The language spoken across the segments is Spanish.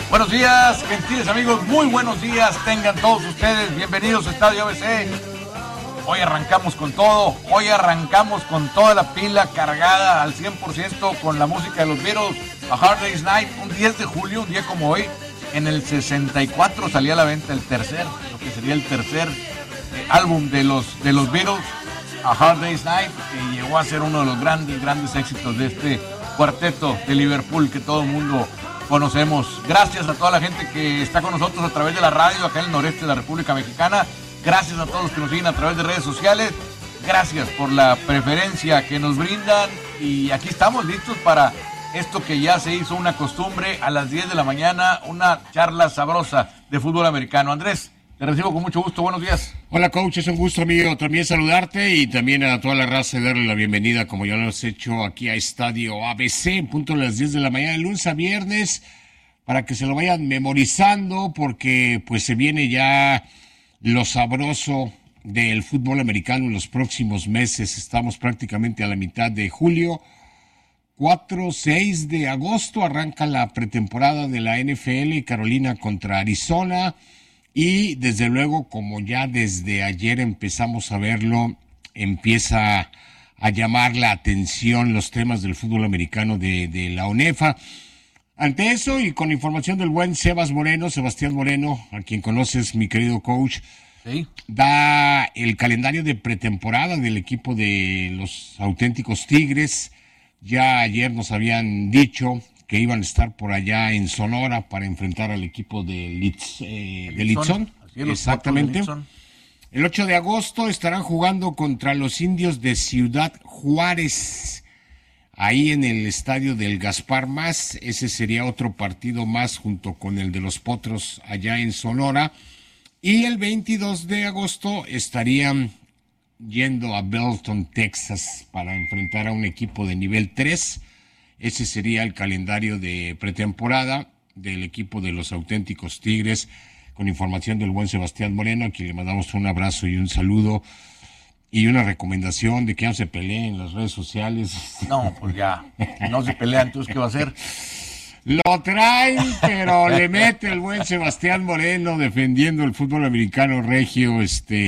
Buenos días, gentiles amigos, muy buenos días, tengan todos ustedes, bienvenidos a Estadio ABC. Hoy arrancamos con todo, hoy arrancamos con toda la pila cargada al 100% con la música de los Beatles. A Hard Day's Night, un 10 de julio, un día como hoy, en el 64 salía a la venta el tercer, lo que sería el tercer álbum de los Beatles, A Hard Day's Night, que llegó a ser uno de los grandes éxitos de este cuarteto de Liverpool que todo el mundo conocemos. Gracias a toda la gente que está con nosotros a través de la radio acá en el noreste de la República Mexicana. Gracias a todos los que nos siguen a través de redes sociales. Gracias por la preferencia que nos brindan. Y aquí estamos listos para esto que ya se hizo una costumbre a las 10 de la mañana, una charla sabrosa de fútbol americano. Andrés, te recibo con mucho gusto. Buenos días. Hola, coach. Es un gusto, amigo, también saludarte y también a toda la raza y darle la bienvenida, como ya lo hemos hecho aquí a Estadio ABC, en punto a las 10 de la mañana, de lunes a viernes, para que se lo vayan memorizando, porque pues se viene ya lo sabroso del fútbol americano en los próximos meses. Estamos prácticamente a la mitad de julio. 4-6 de agosto arranca la pretemporada de la NFL, Carolina contra Arizona. Y desde luego, como ya desde ayer empezamos a verlo, empieza a llamar la atención los temas del fútbol americano de la UNEFA. Ante eso, y con información del buen Sebastián Moreno, a quien conoces, mi querido coach, ¿sí?, da el calendario de pretemporada del equipo de los auténticos Tigres. Ya ayer nos habían dicho que iban a estar por allá en Sonora para enfrentar al equipo de Litzón. Exactamente. El 8 de agosto estarán jugando contra los Indios de Ciudad Juárez, ahí en el estadio del Gaspar Más. Ese sería otro partido más junto con el de los Potros allá en Sonora. Y el 22 de agosto estarían yendo a Belton, Texas, para enfrentar a un equipo de nivel 3. Ese sería el calendario de pretemporada del equipo de los auténticos Tigres, con información del buen Sebastián Moreno, a quien le mandamos un abrazo y un saludo y una recomendación de que no se peleen en las redes sociales. No, pues ya, no se pelean, entonces ¿qué va a hacer? Lo traen, pero le mete el buen Sebastián Moreno defendiendo el fútbol americano regio,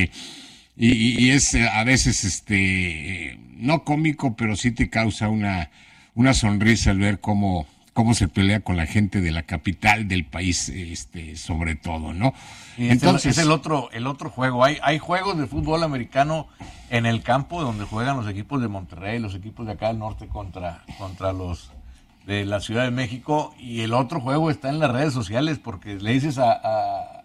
y es a veces no cómico, pero sí te causa una sonrisa al ver cómo se pelea con la gente de la capital del país, sobre todo, ¿no? Y entonces es el otro juego. Hay juegos de fútbol americano en el campo donde juegan los equipos de Monterrey, los equipos de acá del norte contra los de la Ciudad de México, y el otro juego está en las redes sociales, porque le dices a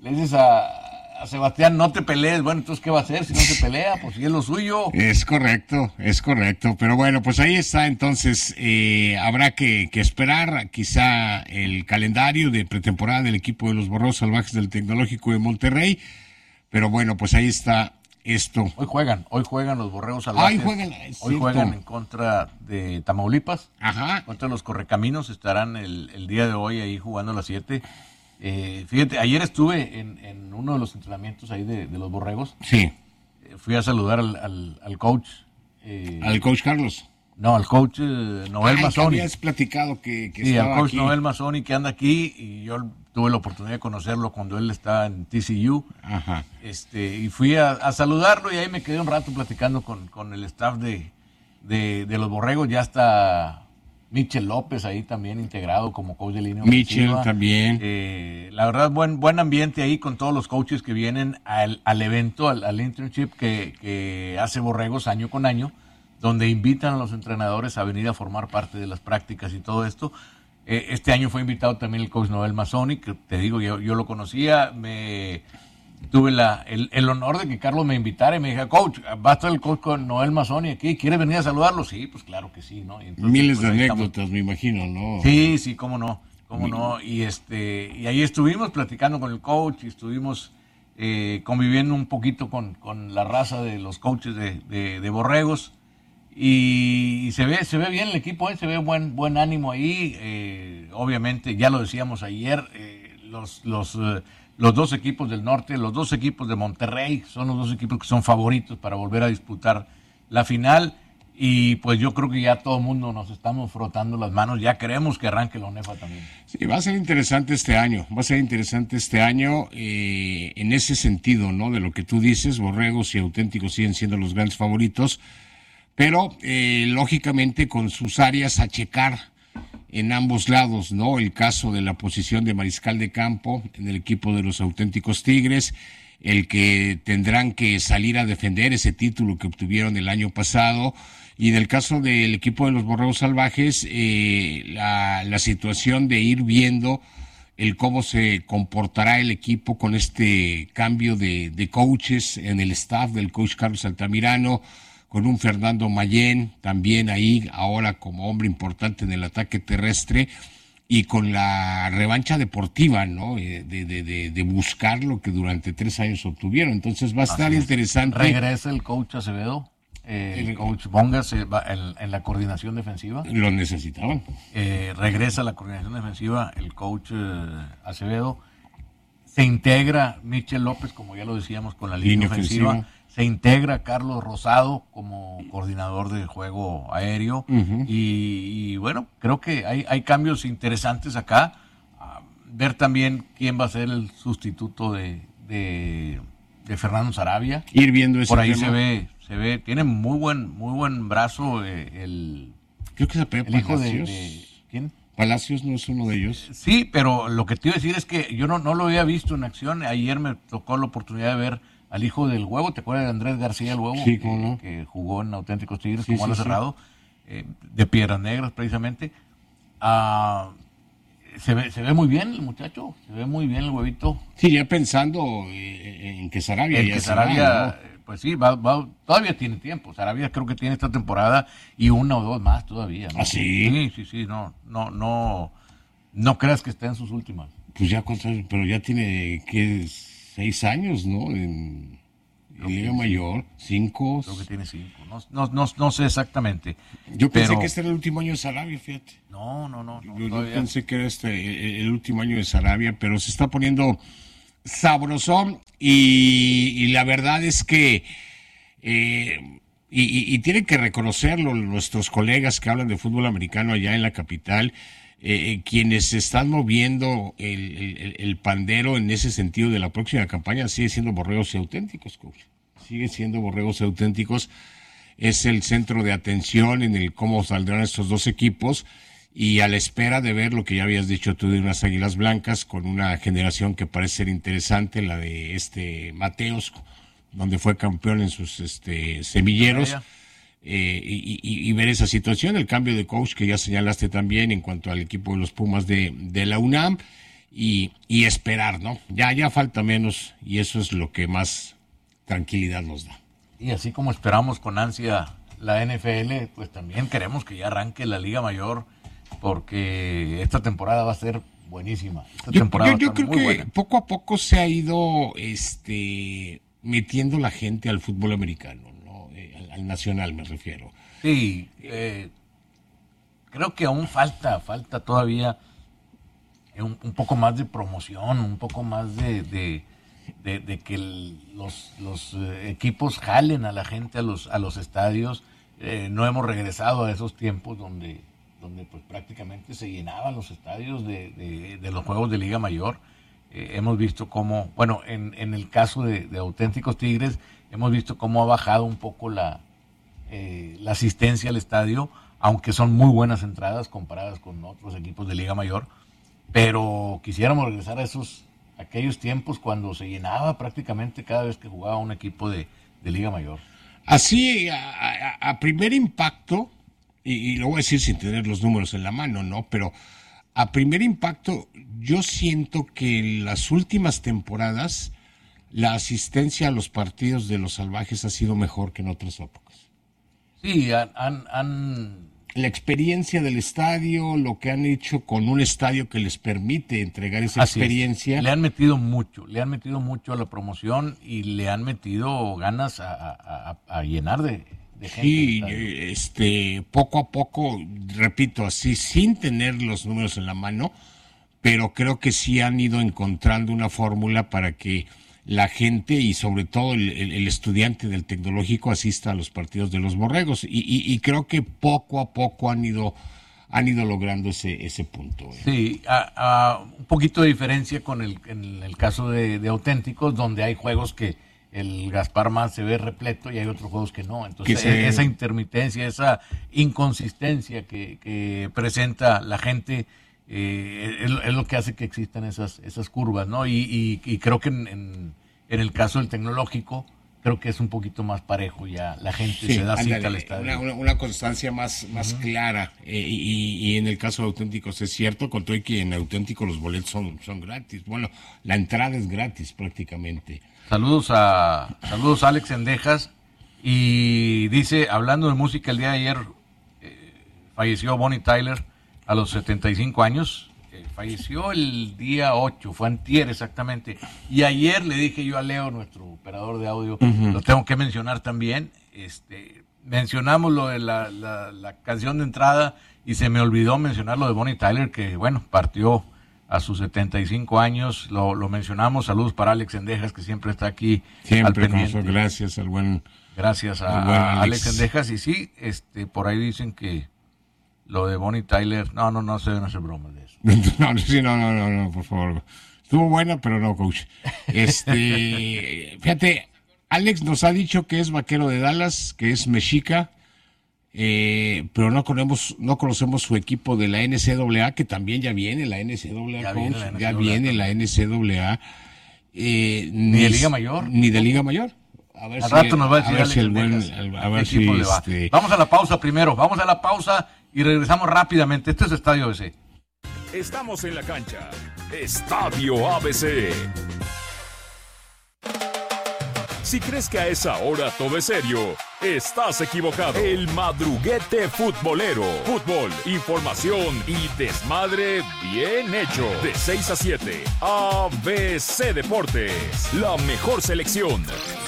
Sebastián, no te pelees. Bueno, entonces ¿qué va a hacer si no se pelea? Pues si es lo suyo. Es correcto, pero bueno, pues ahí está. Entonces habrá que esperar quizá el calendario de pretemporada del equipo de los Borregos Salvajes del Tecnológico de Monterrey, pero bueno, pues ahí está esto. Hoy juegan los Borregos Salvajes. Hoy juegan en contra de Tamaulipas. Ajá. Contra los Correcaminos. Estarán el día de hoy ahí jugando a las 7. Fíjate, ayer estuve en uno de los entrenamientos ahí de los Borregos. Sí. Fui a saludar al coach. ¿Al coach Carlos? No, al coach Noel Mazzoni. Habías platicado que sí, estaba al coach aquí. Noel Mazzoni, que anda aquí, y yo tuve la oportunidad de conocerlo cuando él estaba en TCU. Ajá. Y fui a saludarlo, y ahí me quedé un rato platicando con el staff de los Borregos. Ya está Michel López ahí también integrado como coach de línea ofensiva. Michel también. La verdad, buen ambiente ahí con todos los coaches que vienen al evento, al internship que hace Borregos año con año, donde invitan a los entrenadores a venir a formar parte de las prácticas y todo esto. Este año fue invitado también el coach Noel Mazzoni, que te digo, yo lo conocía. Tuve el honor de que Carlos me invitara y me dije, coach, va a estar el coach con Noel Mazzoni aquí, ¿quieres venir a saludarlo? Sí, pues claro que sí, ¿no? Y entonces, miles pues, de anécdotas, me imagino, ¿no? Sí, cómo no. Y ahí estuvimos platicando con el coach, y estuvimos conviviendo un poquito con la raza de los coaches de Borregos, y se ve bien el equipo, se ve buen ánimo ahí. Obviamente, ya lo decíamos ayer, los dos equipos del norte, los dos equipos de Monterrey son los dos equipos que son favoritos para volver a disputar la final. Y pues yo creo que ya todo el mundo nos estamos frotando las manos, ya queremos que arranque la ONEFA también. Sí, va a ser interesante este año, en ese sentido, ¿no? De lo que tú dices, Borregos y Auténticos siguen siendo los grandes favoritos, pero lógicamente con sus áreas a checar en ambos lados, ¿no? El caso de la posición de mariscal de campo en el equipo de los Auténticos Tigres, el que tendrán que salir a defender ese título que obtuvieron el año pasado, y en el caso del equipo de los Borregos Salvajes, la situación de ir viendo el cómo se comportará el equipo con este cambio de coaches en el staff del coach Carlos Altamirano, con un Fernando Mayén también ahí ahora como hombre importante en el ataque terrestre, y con la revancha deportiva, ¿no? De buscar lo que durante 3 años obtuvieron. Entonces va a estar interesante. Regresa el coach Acevedo, el coach Bongas en la coordinación defensiva. Lo necesitaban. Regresa a la coordinación defensiva el coach Acevedo. Se integra Michel López, como ya lo decíamos, con la línea ofensiva. Se integra Carlos Rosado como coordinador de juego aéreo. Y bueno, creo que hay cambios interesantes acá. Ver también quién va a ser el sustituto de Fernando Sarabia. Ir viendo ese Por ahí tema. se ve, tiene muy buen brazo el Creo que se hijo de ¿quién? Palacios no es uno de ellos. Sí, pero lo que te iba a decir es que yo no lo había visto en acción. Ayer me tocó la oportunidad de ver al hijo del Huevo. ¿Te acuerdas de Andrés García el Huevo? Sí, cómo no. Que jugó en Auténticos Tigres, Sí, como ala sí, sí. cerrado, de Piedras Negras precisamente. Se ve muy bien el muchacho, se ve muy bien el huevito. Sí, ya pensando en que Sarabia El ya que se Sarabia, va, ¿no? pues sí, todavía tiene tiempo. Sarabia creo que tiene esta temporada y 1 o 2 más todavía, ¿no? ¿Ah, sí? Sí, no creas que está en sus últimas. Pues ya cuántos años, pero ya tiene, ¿qué? 6 años, ¿no? En Liga Mayor, 5. Creo que tiene 5. No sé exactamente. Yo pensé pero que este era el último año de Sarabia, fíjate. No, Yo todavía. pensé que era el último año de Sarabia, pero se está poniendo sabrosón, y la verdad es que y tienen que reconocerlo nuestros colegas que hablan de fútbol americano allá en la capital, quienes están moviendo el pandero en ese sentido de la próxima campaña sigue siendo Borregos y Auténticos, coach. Sigue siendo Borregos y Auténticos. Es el centro de atención en el cómo saldrán estos dos equipos, y a la espera de ver lo que ya habías dicho tú de unas Águilas Blancas con una generación que parece ser interesante, la de Mateos, donde fue campeón en sus semilleros. Y ver esa situación, el cambio de coach que ya señalaste también en cuanto al equipo de los Pumas de la UNAM, y esperar, ¿no? Ya falta menos, y eso es lo que más tranquilidad nos da. Y así como esperamos con ansia la NFL, pues también queremos que ya arranque la Liga Mayor, porque esta temporada va a ser buenísima. Yo creo que buena. Poco a poco se ha ido metiendo la gente al fútbol americano, ¿no? Al nacional me refiero. Sí, creo que aún falta todavía un poco más de promoción, un poco más de que los equipos jalen a la gente a los estadios. No hemos regresado a esos tiempos donde pues prácticamente se llenaban los estadios de los juegos de Liga Mayor. Hemos visto cómo, bueno, en el caso de Auténticos Tigres, hemos visto cómo ha bajado un poco la asistencia al estadio, aunque son muy buenas entradas comparadas con otros equipos de Liga Mayor, pero quisiéramos regresar a aquellos tiempos cuando se llenaba prácticamente cada vez que jugaba un equipo de Liga Mayor. Así, a primer impacto, y lo voy a decir sin tener los números en la mano, ¿no? Pero a primer impacto, yo siento que en las últimas temporadas la asistencia a los partidos de los Salvajes ha sido mejor que en otras épocas. Sí, La experiencia del estadio, lo que han hecho con un estadio que les permite entregar esa experiencia. Le han metido mucho a la promoción, y le han metido ganas a llenar de gente. Sí, poco a poco, repito, así sin tener los números en la mano, pero creo que sí han ido encontrando una fórmula para que la gente y sobre todo el estudiante del tecnológico asista a los partidos de los Borregos y creo que poco a poco han ido logrando ese punto. Sí, un poquito de diferencia en el caso de Auténticos, donde hay juegos que el Gaspar Más se ve repleto y hay otros juegos que no. Entonces, esa intermitencia, esa inconsistencia que presenta la gente es lo que hace que existan esas curvas, ¿no? Y creo que en el caso del Tecnológico, creo que es un poquito más parejo ya. La gente se da cita al estadio. Una constancia más clara. Y en el caso de Auténticos es cierto, con todo y que en Auténticos los boletos son gratis. Bueno, la entrada es gratis prácticamente. Saludos a Alex Endejas. Y dice, hablando de música, el día de ayer falleció Bonnie Tyler a los 75 años. Falleció el día 8, fue antier exactamente. Y ayer le dije yo a Leo, nuestro operador de audio, lo tengo que mencionar también. Mencionamos lo de la canción de entrada y se me olvidó mencionar lo de Bonnie Tyler, que bueno, partió a sus 75 años. Lo mencionamos. Saludos para Alex Endejas, que siempre está aquí al pendiente. Gracias al buen. Gracias a Alex Endejas. Y sí, por ahí dicen que lo de Bonnie Tyler, no se deben hacer bromas de eso. No, por favor. Estuvo buena, pero no, coach. Fíjate, Alex nos ha dicho que es vaquero de Dallas, que es mexica, pero no conocemos su equipo de la NCAA, que también ya viene la NCAA, coach. Ya viene la NCAA. Ni de Liga Mayor. Ni de Liga Mayor. A ver al rato nos va a decir a ver si le va. Vamos a la pausa primero, y regresamos rápidamente. Esto es Estadio ABC. Estamos en la cancha. Estadio ABC. Si crees que a esa hora todo es serio, estás equivocado. El madruguete futbolero. Fútbol, información y desmadre bien hecho. De 6 a 7, ABC Deportes. La mejor selección.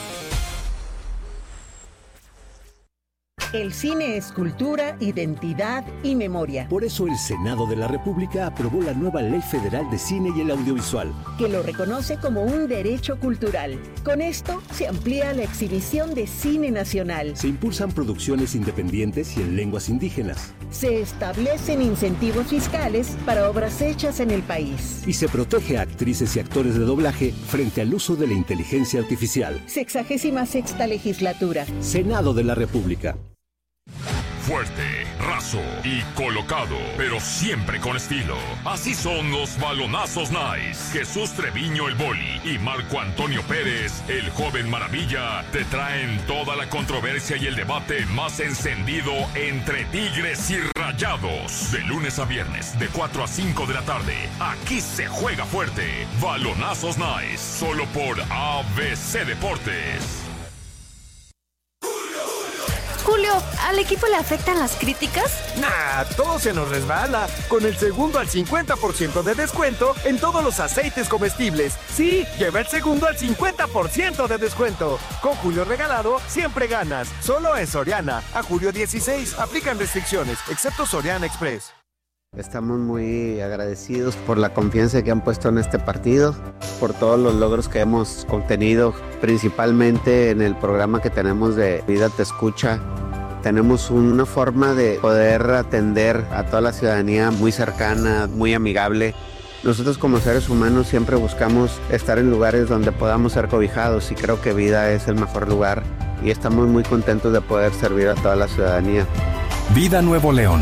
El cine es cultura, identidad y memoria. Por eso el Senado de la República aprobó la nueva Ley Federal de Cine y el Audiovisual, que lo reconoce como un derecho cultural. Con esto se amplía la exhibición de cine nacional. Se impulsan producciones independientes y en lenguas indígenas. Se establecen incentivos fiscales para obras hechas en el país. Y se protege a actrices y actores de doblaje frente al uso de la inteligencia artificial. 66ª legislatura. Senado de la República. Fuerte, raso y colocado, pero siempre con estilo. Así son los balonazos nice. Jesús Treviño el Boli y Marco Antonio Pérez, el joven maravilla, te traen toda la controversia y el debate más encendido entre Tigres y Rayados. De lunes a viernes, de 4 a 5 de la tarde. Aquí se juega fuerte. Balonazos nice, solo por ABC Deportes. Julio, ¿al equipo le afectan las críticas? Nah, todo se nos resbala. Con el segundo al 50% de descuento en todos los aceites comestibles. Sí, lleva el segundo al 50% de descuento. Con Julio Regalado, siempre ganas. Solo en Soriana. A julio 16, aplican restricciones, excepto Soriana Express. Estamos muy agradecidos por la confianza que han puesto en este partido, por todos los logros que hemos obtenido, principalmente en el programa que tenemos de Vida Te Escucha. Tenemos una forma de poder atender a toda la ciudadanía muy cercana, muy amigable. Nosotros como seres humanos siempre buscamos estar en lugares donde podamos ser cobijados y creo que Vida es el mejor lugar y estamos muy contentos de poder servir a toda la ciudadanía. Vida Nuevo León.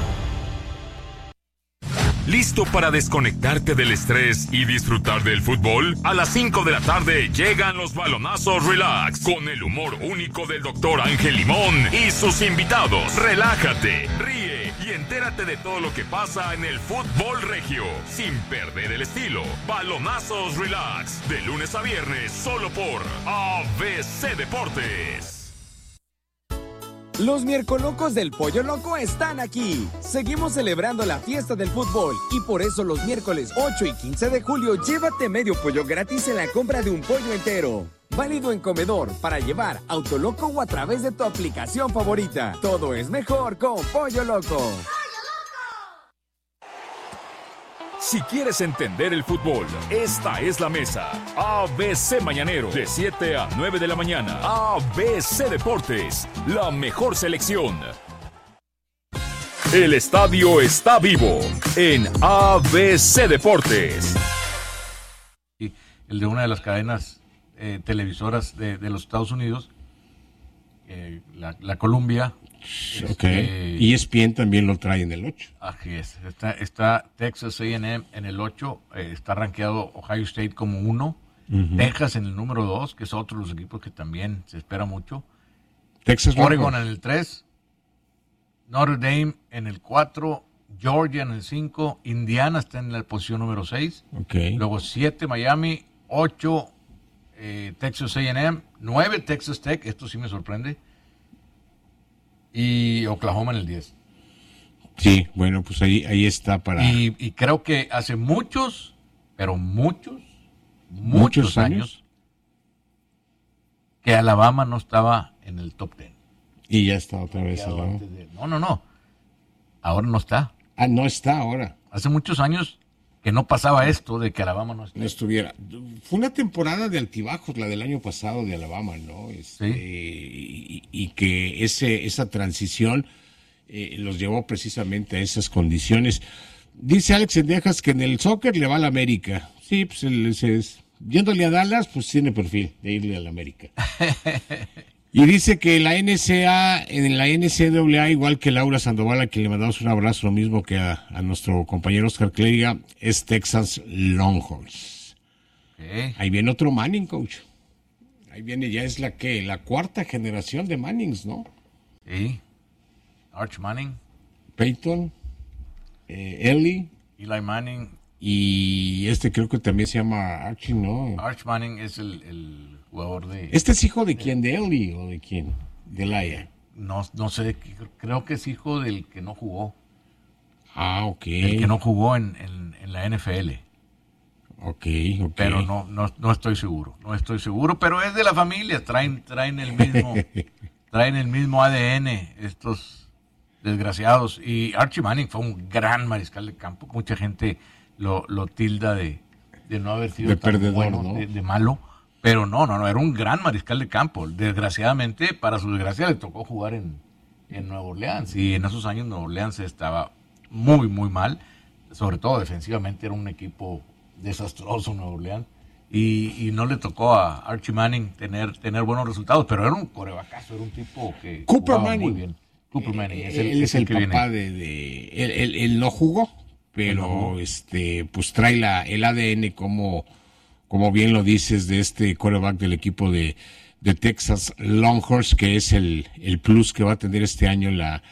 ¿Listo para desconectarte del estrés y disfrutar del fútbol? A las 5 de la tarde llegan los balonazos relax con el humor único del Dr. Ángel Limón y sus invitados. Relájate, ríe y entérate de todo lo que pasa en el fútbol regio sin perder el estilo. Balonazos relax de lunes a viernes solo por ABC Deportes. Los Miercolocos del Pollo Loco están aquí. Seguimos celebrando la fiesta del fútbol y por eso los miércoles 8 y 15 de julio llévate medio pollo gratis en la compra de un pollo entero. Válido en comedor, para llevar, Autoloco o a través de tu aplicación favorita. Todo es mejor con Pollo Loco. Si quieres entender el fútbol, esta es la mesa. ABC Mañanero, de 7 a 9 de la mañana. ABC Deportes, la mejor selección. El estadio está vivo en ABC Deportes. El de una de las cadenas televisoras de los Estados Unidos, la Columbia. ESPN también lo trae en el 8. Así es. Está Texas A&M en el 8. Está rankeado Ohio State como 1. Texas en el número 2, que es otro de los equipos que también se espera mucho. Texas Oregon en el 3. Notre Dame en el 4. Georgia en el 5. Indiana está en la posición número 6. Luego 7 Miami. 8 Texas A&M. 9 Texas Tech. Esto sí me sorprende. Y Oklahoma en el 10. Sí, bueno, pues ahí está para... Y creo que hace muchos, pero muchos años que Alabama no estaba en el top 10. Y ya está otra vez Alabama. No. Ahora no está. No está ahora. Hace muchos años que no pasaba esto de que Alabama no estuviera. Fue una temporada de altibajos la del año pasado de Alabama, ¿no? Sí. Y que esa transición los llevó precisamente a esas condiciones. Dice Alex Sendejas que en el soccer le va a la América. Sí, pues yéndole a Dallas, pues tiene perfil de irle a la América. Y dice que en la NCAA, igual que Laura Sandoval, a quien le mandamos un abrazo, lo mismo que a nuestro compañero Oscar Clériga, es Texas Longhorns. Ahí viene otro Manning, coach. Ahí viene, ya es la cuarta generación de Mannings, ¿no? Sí. Arch Manning. Peyton, Eli Manning. Y creo que también se llama Archie, ¿no? Arch Manning es el jugador de... ¿Este es hijo de quién? ¿De Eli o de quién? ¿De Laia? No sé, creo que es hijo del que no jugó. Ok. El que no jugó en la NFL. Ok. Pero no estoy seguro. No estoy seguro, pero es de la familia. Traen el mismo ADN estos desgraciados. Y Archie Manning fue un gran mariscal de campo. Mucha gente lo tilda de no haber sido de tan perdedor, bueno, ¿no? de malo. Pero no, era un gran mariscal de campo. Desgraciadamente, para su desgracia, le tocó jugar en Nueva Orleans. Y en esos años Nueva Orleans estaba muy, muy mal. Sobre todo defensivamente era un equipo desastroso Nueva Orleans. Y no le tocó a Archie Manning tener buenos resultados. Pero era un corebacazo, era un tipo que Cooper jugaba Manning. muy bien. Cooper Manning. Él es el papá él no jugó, pero pues trae el ADN como bien lo dices, de este quarterback del equipo de Texas Longhorns, que es el plus que va a tener este año la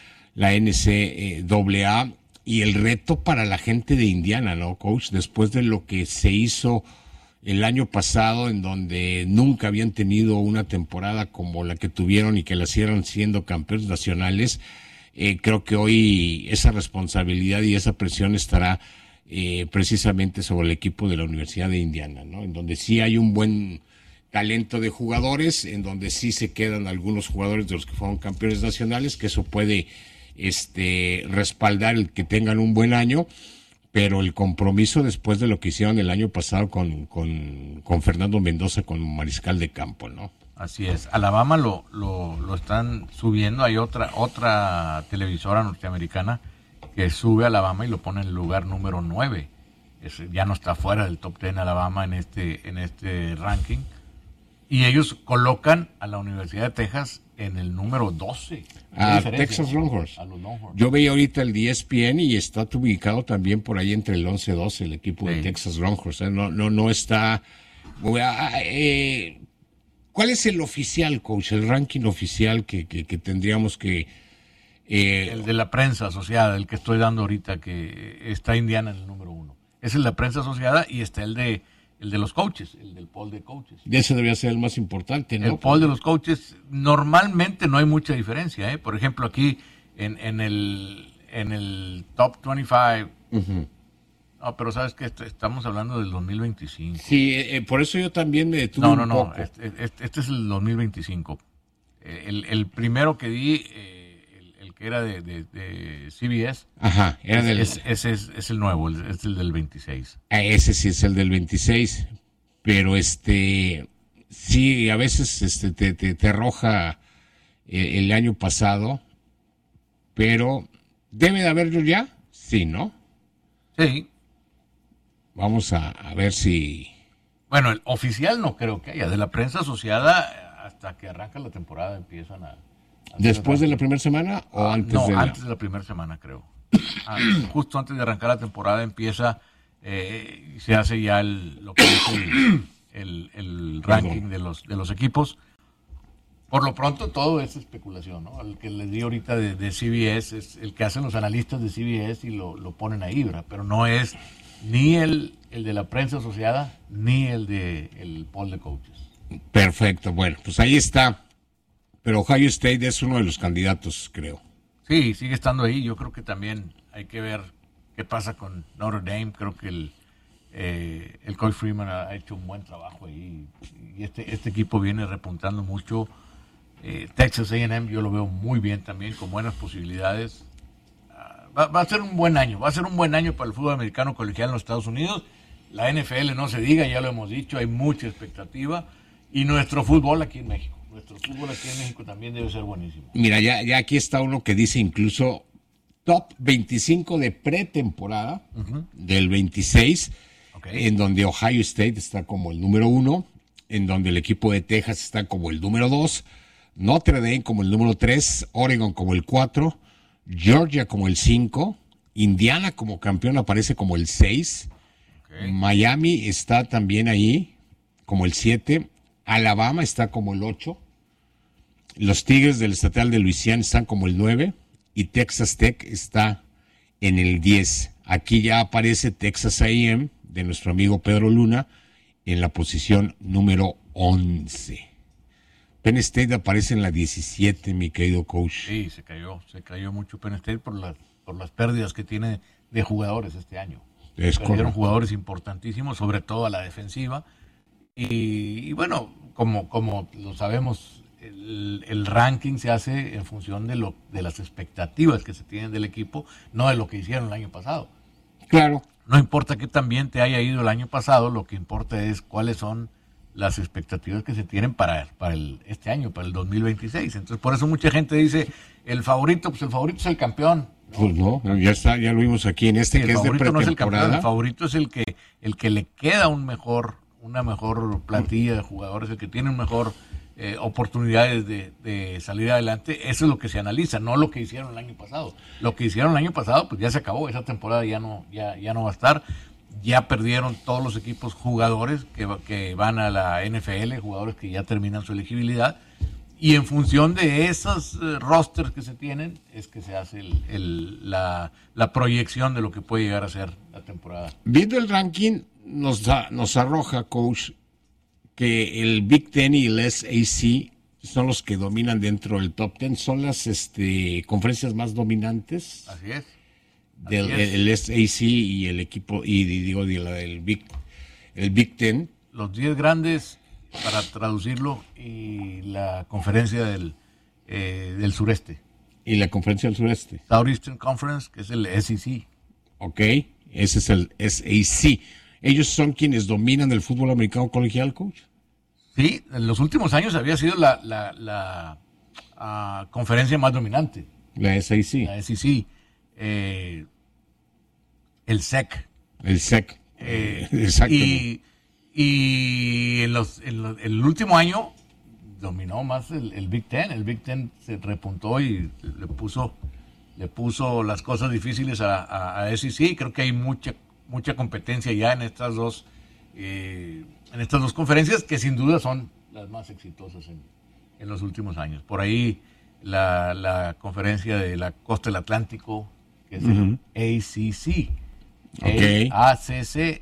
NCAA, y el reto para la gente de Indiana, ¿no, coach? Después de lo que se hizo el año pasado, en donde nunca habían tenido una temporada como la que tuvieron y que la hicieron siendo campeones nacionales, creo que hoy esa responsabilidad y esa presión estará precisamente sobre el equipo de la Universidad de Indiana, ¿no? En donde sí hay un buen talento de jugadores, en donde sí se quedan algunos jugadores de los que fueron campeones nacionales, que eso puede respaldar el que tengan un buen año, pero el compromiso después de lo que hicieron el año pasado con Fernando Mendoza como mariscal de campo, ¿no? Así es. Alabama lo están subiendo. Hay otra televisora norteamericana que sube a Alabama y lo pone en el lugar número 9. Ya no está fuera del top 10 Alabama en este ranking. Y ellos colocan a la Universidad de Texas en el número 12. A Texas Longhorns. A los Longhorns. Yo veía ahorita el ESPN y está ubicado también por ahí entre el 11 y 12 el equipo de Texas Longhorns. No está... ¿Cuál es el oficial, coach? El ranking oficial que tendríamos que... El de la prensa asociada, el que estoy dando ahorita, que está Indiana en el número 1. Es el de la prensa asociada y está el de los coaches, el del poll de coaches. Y ese debería ser el más importante, ¿no? El poll de los coaches, normalmente no hay mucha diferencia, ¿eh? Por ejemplo, aquí en el top 25... Uh-huh. No, pero sabes que estamos hablando del 2025. Sí, por eso yo también me detuve un poco. No, este es el 2025. El primero que di, el que era de CBS. Ajá, era ese es el nuevo, es el del 26. Ese sí es el del 26, pero sí, a veces te arroja el año pasado, pero debe de haberlo ya, sí, ¿no? Sí. Vamos a ver si... Bueno, el oficial no creo que haya, de la prensa asociada hasta que arranca la temporada empiezan a ¿Después de la primera semana o antes no, de la...? antes de la primera semana, creo. Justo antes de arrancar la temporada empieza y se hace ya lo que es el ranking de los equipos. Por lo pronto todo es especulación, ¿no? El que les di ahorita de CBS es el que hacen los analistas de CBS y lo ponen ahí, ¿verdad? Pero no es ni el de la prensa asociada ni el de el poll de coaches. Perfecto, bueno, pues ahí está. Pero Ohio State es uno de los candidatos, creo. Sí, sigue estando ahí. Yo creo que también hay que ver qué pasa con Notre Dame. Creo que el coach Freeman ha hecho un buen trabajo ahí. Y este equipo viene repuntando mucho. Texas A&M yo lo veo muy bien también, con buenas posibilidades. Va a ser un buen año. Va a ser un buen año para el fútbol americano colegial en los Estados Unidos. La NFL no se diga, ya lo hemos dicho, hay mucha expectativa. Y nuestro fútbol aquí en México. Nuestro fútbol aquí en México también debe ser buenísimo. Mira, ya aquí está uno que dice incluso top 25 de pretemporada del 26, en donde Ohio State está como el número 1, en donde el equipo de Texas está como el número 2, Notre Dame como el número 3, Oregon como el 4, Georgia como el 5, Indiana como campeón aparece como el 6, Miami está también ahí como el 7, Alabama está como el 8, los Tigres del Estatal de Luisiana están como el 9 y Texas Tech está en el 10. Aquí ya aparece Texas A&M de nuestro amigo Pedro Luna en la posición número 11. Penn State aparece en la 17, mi querido coach. Sí, se cayó mucho Penn State por las pérdidas que tiene de jugadores este año. Perdieron jugadores importantísimos, sobre todo a la defensiva. Y bueno, como lo sabemos, el ranking se hace en función de las expectativas que se tienen del equipo, no de lo que hicieron el año pasado. Claro. No importa que también te haya ido el año pasado, lo que importa es cuáles son las expectativas que se tienen para este año, para el 2026. Entonces, por eso mucha gente dice, el favorito es el campeón. Pues no, ya está, ya lo vimos aquí en que es de pretemporada. No es el campeón, el favorito es el que le queda una mejor plantilla de jugadores, el que tiene mejor oportunidades de salir adelante. Eso es lo que se analiza, no lo que hicieron el año pasado. Lo que hicieron el año pasado, pues ya se acabó, esa temporada ya no va a estar. Ya perdieron todos los equipos jugadores que van a la NFL, jugadores que ya terminan su elegibilidad, y en función de esos rosters que se tienen es que se hace la proyección de lo que puede llegar a ser la temporada. Viendo el ranking nos arroja, coach, que el Big Ten y el SEC son los que dominan dentro del top 10, son las conferencias más dominantes. Así es. El SEC y el equipo, el Big Ten. Los 10 grandes, para traducirlo, y la conferencia del sureste. Y la conferencia del sureste. Southeastern Conference, que es el SEC. Ok, ese es el SEC. ¿Ellos son quienes dominan el fútbol americano colegial, coach? Sí, en los últimos años había sido la conferencia más dominante. La SEC. La SEC. El SEC. El SEC. Exacto. Y el último año dominó más el Big Ten. El Big Ten se repuntó y le puso las cosas difíciles a SEC. Creo que hay mucha competencia ya en estas dos conferencias, que sin duda son las más exitosas en los últimos años. Por ahí la conferencia de la costa del Atlántico, que es el ACC. Okay. ACC,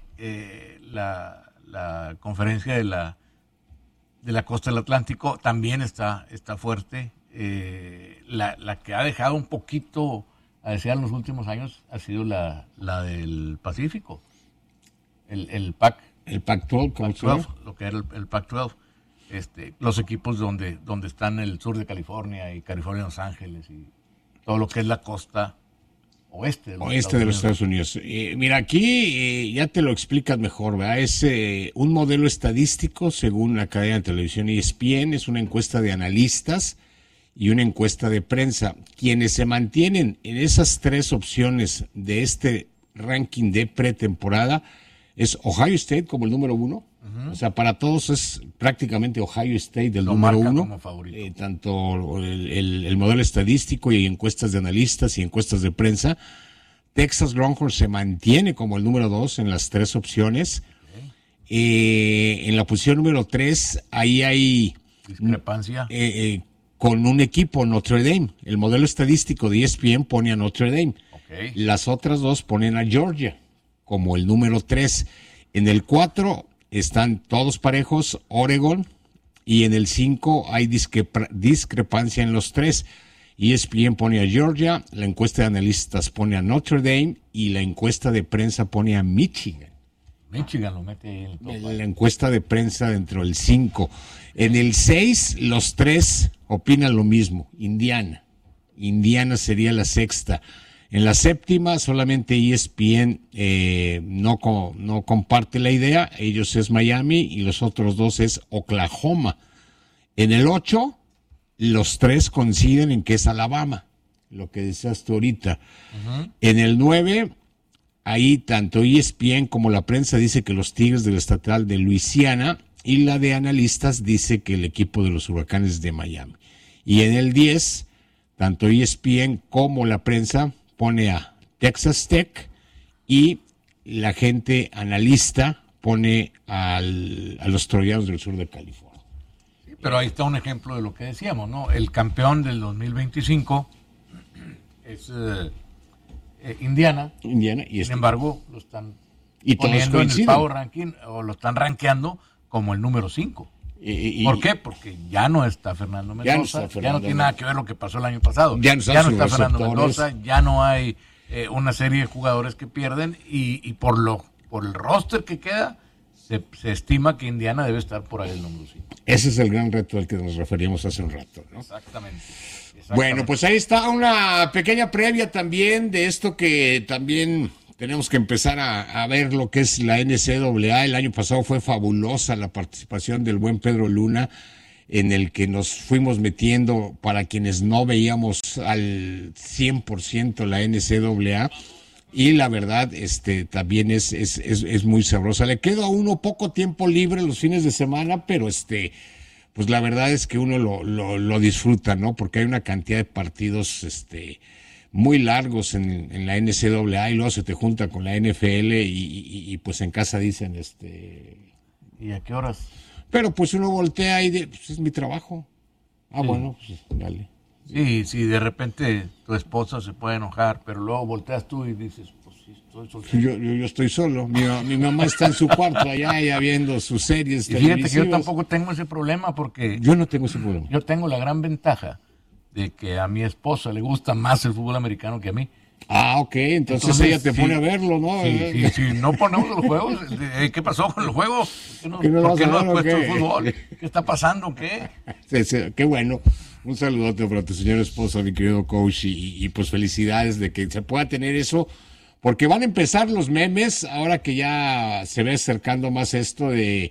la conferencia de la costa del Atlántico también está fuerte. La que ha dejado un poquito a desear en los últimos años ha sido la del Pacífico, el PAC. El Pac-12, Pac-12, lo que era el Pac-12. Los equipos donde están el sur de California y California, Los Ángeles todo lo que es la costa oeste de los Estados Unidos. Mira, aquí ya te lo explicas mejor, ¿verdad? Es un modelo estadístico según la cadena de televisión ESPN, es una encuesta de analistas y una encuesta de prensa. Quienes se mantienen en esas tres opciones de este ranking de pretemporada es Ohio State como el número 1. O sea, para todos es prácticamente Ohio State el número 1. Tanto el modelo estadístico y encuestas de analistas y encuestas de prensa. Texas Longhorns se mantiene como el número 2 en las tres opciones. En la posición número 3, ahí hay discrepancia. Con un equipo, Notre Dame. El modelo estadístico de ESPN pone a Notre Dame. Las otras dos ponen a Georgia como el número 3. En el 4 están todos parejos, Oregon, y en el 5 hay discrepancia en los 3. ESPN pone a Georgia, la encuesta de analistas pone a Notre Dame y la encuesta de prensa pone a Michigan. Michigan lo mete ahí en la encuesta de prensa dentro del 5. En el 6, los 3 opinan lo mismo, Indiana. Indiana sería la sexta. En la séptima, solamente ESPN no comparte la idea. Ellos es Miami y los otros dos es Oklahoma. En el 8, los 3 coinciden en que es Alabama, lo que decías tú ahorita. En el 9, ahí tanto ESPN como la prensa dice que los Tigres del Estatal de Luisiana y la de analistas dice que el equipo de los Huracanes de Miami. Y en el 10, tanto ESPN como la prensa pone a Texas Tech y la gente analista pone a los Troyanos del sur de California. Sí, pero ahí está un ejemplo de lo que decíamos, ¿no? El campeón del 2025 es Indiana. Y sin embargo, lo están poniendo en el Power Ranking o lo están rankeando como el número 5. ¿Por qué? Porque ya no está Fernando Mendoza, ya no tiene nada que ver lo que pasó el año pasado. Ya no está Fernando Mendoza, ya no hay una serie de jugadores que pierden y por el roster que queda, se estima que Indiana debe estar por ahí el número 5. Ese es el gran reto al que nos referíamos hace un rato, ¿no? Exactamente. Bueno, pues ahí está una pequeña previa también de esto que también tenemos que empezar a ver lo que es la NCAA. El año pasado fue fabulosa la participación del buen Pedro Luna, en el que nos fuimos metiendo para quienes no veíamos al 100% la NCAA. Y la verdad, también es muy sabrosa. Le queda a uno poco tiempo libre los fines de semana, pero pues la verdad es que uno lo disfruta, ¿no? Porque hay una cantidad de partidos, muy largos en la NCAA y luego se te junta con la NFL y pues en casa dicen ¿y a qué horas? Pero pues uno voltea y pues es mi trabajo. Bueno, pues dale. Sí, de repente tu esposa se puede enojar, pero luego volteas tú y dices, pues sí, estoy soltero. Yo estoy solo, mi mamá está en su cuarto allá ya viendo sus series. Y fíjate que yo tampoco tengo ese problema porque... Yo no tengo ese problema. Yo tengo la gran ventaja de que a mi esposa le gusta más el fútbol americano que a mí. Ok, entonces ella te pone a verlo, ¿no? Sí, no ponemos los juegos. ¿Qué pasó con el juego? ¿Por qué no has puesto el fútbol? ¿Qué está pasando? ¿Qué? Sí, qué bueno. Un saludote para tu señora esposa, mi querido coach, y pues felicidades de que se pueda tener eso, porque van a empezar los memes, ahora que ya se ve acercando más esto de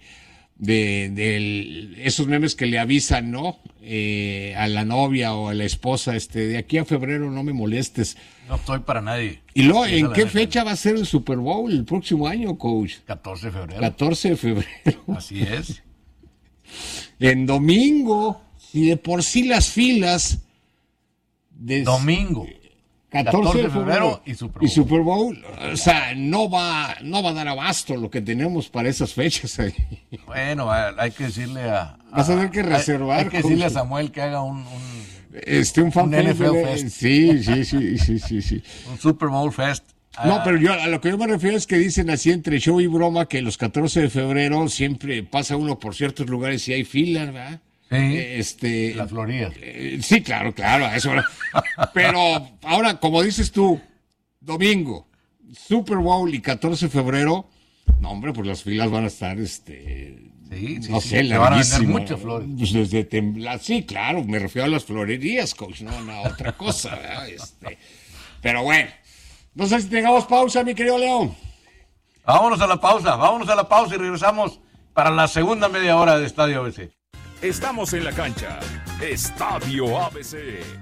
esos memes que le avisan, ¿no? A la novia o a la esposa, de aquí a febrero no me molestes. No estoy para nadie. Y luego, ¿en qué fecha va a ser el Super Bowl el próximo año, coach? 14 de febrero. 14 de febrero. Así es. En domingo, y de por sí las filas... Domingo. 14 de febrero y Super Bowl. Y Super Bowl, o sea, no va a dar abasto lo que tenemos para esas fechas ahí. Bueno, hay que decirle vas a tener que reservar. Hay que decirle a Samuel que haga un NFL Fest. Sí. Un Super Bowl Fest. No, pero a lo que yo me refiero es que dicen así entre show y broma que los 14 de febrero siempre pasa uno por ciertos lugares y hay filas, ¿verdad? Sí, la Florida. Sí, claro, a eso. Pero ahora, como dices tú, domingo, Super Bowl y 14 de febrero, no, hombre, pues las filas van a estar Sí, no sé, se van a vender larguísimo. muchas flores. Pues desde temblar, sí, claro, me refiero a las florerías, coach, no a otra cosa, ¿verdad? Pero bueno, no sé si tengamos pausa, mi querido León. Vámonos a la pausa y regresamos para la segunda media hora de Estadio ABC. Estamos en la cancha. Estadio ABC.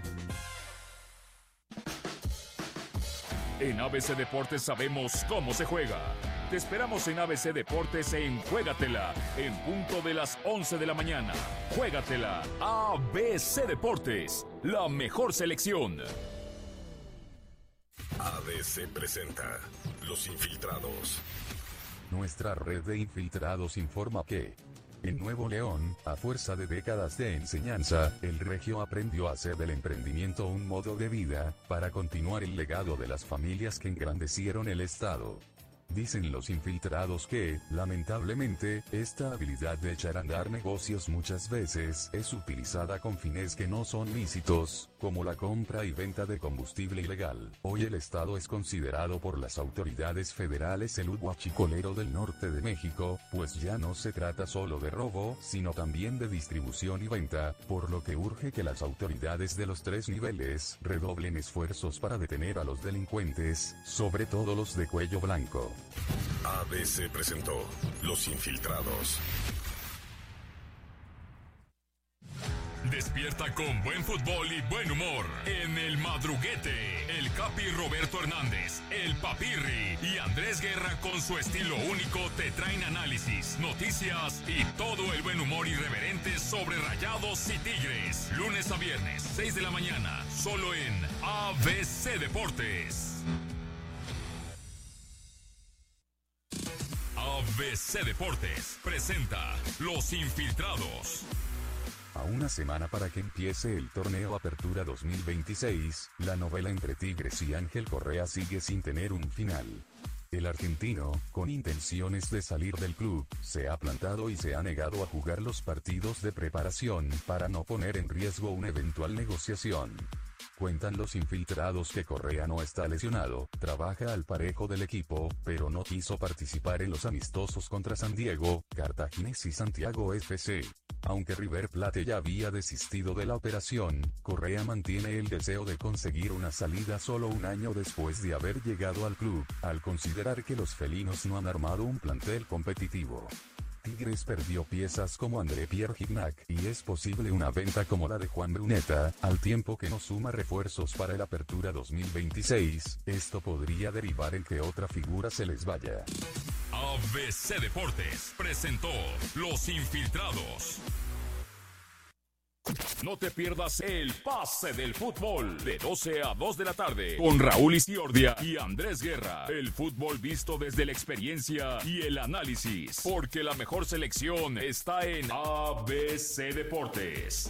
En ABC Deportes sabemos cómo se juega. Te esperamos en ABC Deportes en Juégatela, en punto de las 11 de la mañana. Juégatela, ABC Deportes, la mejor selección. ABC presenta Los Infiltrados. Nuestra red de infiltrados informa que en Nuevo León, a fuerza de décadas de enseñanza, el regio aprendió a hacer del emprendimiento un modo de vida, para continuar el legado de las familias que engrandecieron el estado. Dicen los infiltrados que, lamentablemente, esta habilidad de echar a andar negocios muchas veces es utilizada con fines que no son lícitos, como la compra y venta de combustible ilegal. Hoy el estado es considerado por las autoridades federales el huachicolero del norte de México, pues ya no se trata solo de robo, sino también de distribución y venta, por lo que urge que las autoridades de los 3 niveles redoblen esfuerzos para detener a los delincuentes, sobre todo los de cuello blanco. ABC presentó Los Infiltrados. Despierta con buen fútbol y buen humor en El Madruguete. El Capi Roberto Hernández, el Papirri y Andrés Guerra con su estilo único te traen análisis, noticias y todo el buen humor irreverente sobre Rayados y Tigres. Lunes a viernes, 6 de la mañana, solo en ABC Deportes. ABC Deportes presenta Los Infiltrados. A una semana para que empiece el torneo Apertura 2026, la novela entre Tigres y Ángel Correa sigue sin tener un final. El argentino, con intenciones de salir del club, se ha plantado y se ha negado a jugar los partidos de preparación para no poner en riesgo una eventual negociación. Cuentan los infiltrados que Correa no está lesionado, trabaja al parejo del equipo, pero no quiso participar en los amistosos contra San Diego, Cartaginés y Santiago FC. Aunque River Plate ya había desistido de la operación, Correa mantiene el deseo de conseguir una salida solo un año después de haber llegado al club, al considerar que los felinos no han armado un plantel competitivo. Tigres perdió piezas como André Pierre Gignac y es posible una venta como la de Juan Bruneta, al tiempo que no suma refuerzos para el Apertura 2026, esto podría derivar en que otra figura se les vaya. ABC Deportes presentó Los Infiltrados. No te pierdas el pase del fútbol de 12 a 2 de la tarde con Raúl Izquierdia y Andrés Guerra. El fútbol visto desde la experiencia y el análisis, porque la mejor selección está en ABC Deportes.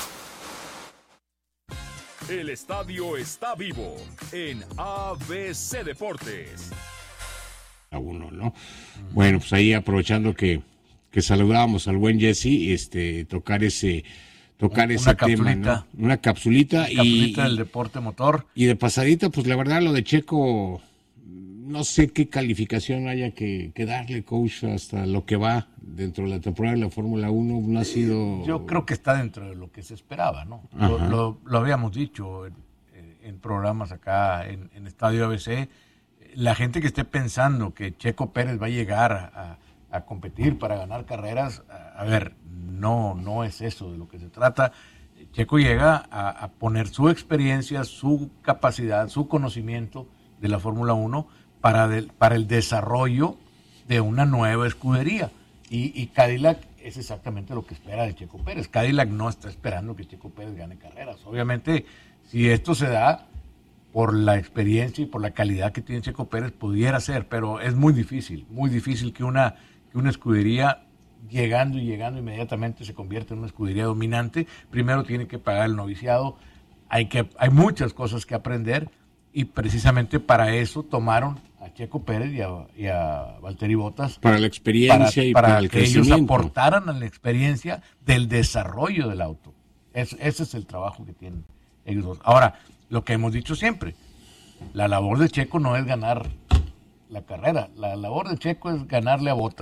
El estadio está vivo en ABC Deportes. A uno, ¿no? Bueno, pues ahí aprovechando que saludábamos al buen Jesse, tocar ese tema, ¿no? Una capsulita del deporte motor. Y de pasadita, pues la verdad lo de Checo, no sé qué calificación haya que darle, coach, hasta lo que va dentro de la temporada de la Fórmula 1, no ha sido... Yo creo que está dentro de lo que se esperaba, ¿no? Lo habíamos dicho en programas acá en Estadio ABC. La gente que esté pensando que Checo Pérez va a llegar a competir para ganar carreras, a ver, no es eso de lo que se trata. Checo llega a poner su experiencia, su capacidad, su conocimiento de la Fórmula 1 para el desarrollo de una nueva escudería. Y Cadillac es exactamente lo que espera de Checo Pérez. Cadillac no está esperando que Checo Pérez gane carreras. Obviamente, si esto se da por la experiencia y por la calidad que tiene Checo Pérez, pudiera ser, pero es muy difícil que una escudería llegando inmediatamente se convierta en una escudería dominante. Primero tiene que pagar el noviciado, hay muchas cosas que aprender, y precisamente para eso tomaron a Checo Pérez y a Valtteri Bottas. Para la experiencia y para el crecimiento. Ellos aportaran a la experiencia del desarrollo del auto. Ese es el trabajo que tienen ellos dos. Ahora, lo que hemos dicho siempre, la labor de Checo no es ganar la carrera, la labor de Checo es ganarle a Bottas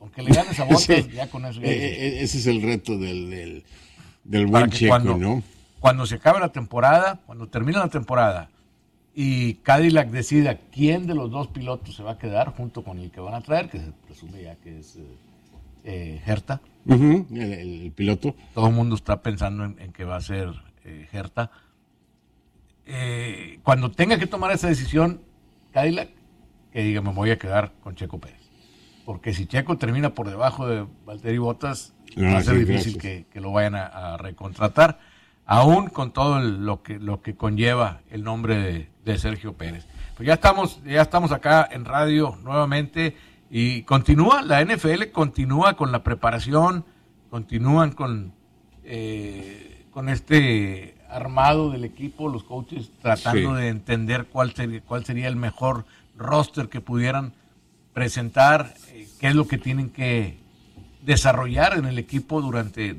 Con que le ganes a Bottas, sí, ya con eso. Ese es el reto del buen Checo, ¿no? Cuando se acabe la temporada, cuando termine la temporada y Cadillac decida quién de los dos pilotos se va a quedar junto con el que van a traer, que se presume ya que es Herta. El piloto. Todo el mundo está pensando en que va a ser Herta. Cuando tenga que tomar esa decisión, Cadillac, que diga, me voy a quedar con Checo Pérez. Porque si Checo termina por debajo de Valtteri Bottas, va a ser difícil que lo vayan a recontratar, aún con todo lo que conlleva el nombre de Sergio Pérez. Pues ya estamos acá en radio nuevamente y la NFL continúa con la preparación, continúan con este armado del equipo, los coaches tratando de entender cuál sería el mejor roster que pudieran presentar, qué es lo que tienen que desarrollar en el equipo durante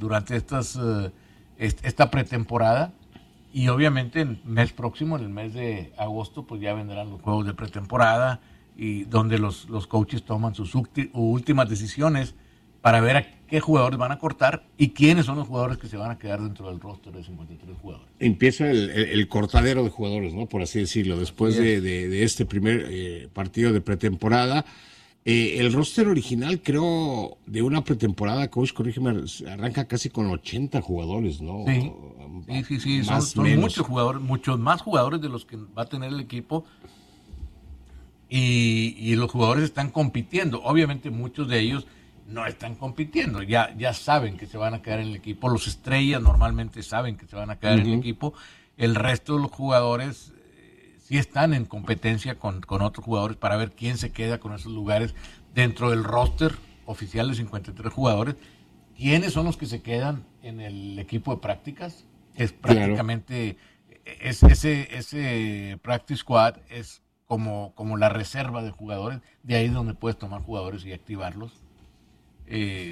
esta pretemporada, y obviamente en el mes próximo, en el mes de agosto, pues ya vendrán los juegos de pretemporada y donde los coaches toman sus últimas decisiones para ver a qué jugadores van a cortar y quiénes son los jugadores que se van a quedar dentro del roster de 53 jugadores. Empieza el cortadero de jugadores, ¿no? Por así decirlo, después de este primer partido de pretemporada. El roster original, creo, de una pretemporada, coach, corrígeme, arranca casi con 80 jugadores, ¿no? Sí, son muchos jugadores, muchos más jugadores de los que va a tener el equipo, y los jugadores están compitiendo. Obviamente muchos de ellos no están compitiendo, ya saben que se van a quedar en el equipo. Los estrellas normalmente saben que se van a quedar en el equipo. El resto de los jugadores sí están en competencia con otros jugadores para ver quién se queda con esos lugares dentro del roster oficial de 53 jugadores. ¿Quiénes son los que se quedan en el equipo de prácticas? Es prácticamente ese practice squad es como la reserva de jugadores. De ahí es donde puedes tomar jugadores y activarlos.